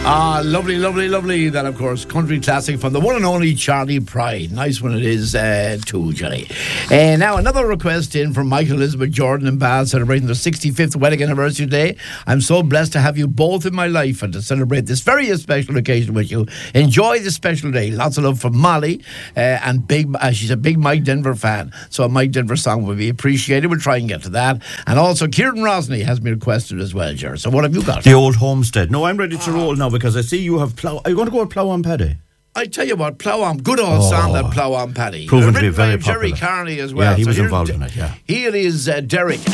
Ah, lovely, lovely, lovely. That, of course, country classic from the one and only Charlie Pride. Nice one it is, too, Johnny. Now, another request in from Michael Elizabeth Jordan and Bath, celebrating their 65th wedding anniversary today. I'm so blessed to have you both in my life and to celebrate this very special occasion with you. Enjoy this special day. Lots of love from Molly, and she's a big Mike Denver fan, so a Mike Denver song would be appreciated. We'll try and get to that. And also, Kieran Rosny has been requested as well, Ger. So what have you got? The Old Homestead. No, I'm ready to roll now because I see you have Plough. Are you going to go with Plough on Paddy? I tell you what, Plough on, good old song, that Plough on Paddy. Proven to be very popular. Jerry Carney as well. Yeah, he was involved in it, yeah. Here is Derek.